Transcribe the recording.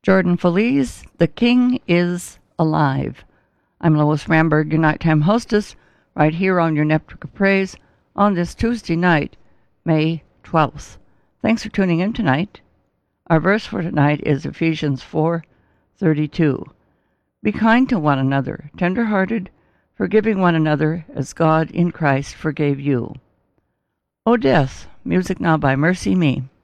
Jordan Feliz, The King is Alive. I'm Lois Ramberg, your nighttime hostess, right here on your Network of Praise on this Tuesday night, May 12th. Thanks for tuning in tonight. Our verse for tonight is Ephesians 4:32. Be kind to one another, tender-hearted, forgiving one another as God in Christ forgave you. O Death, music now by Mercy Me.